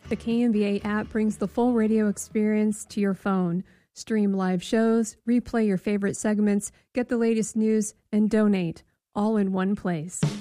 The KNBA app brings the full radio experience to your phone. Stream live shows, replay your favorite segments, get the latest news, and donate, all in one place.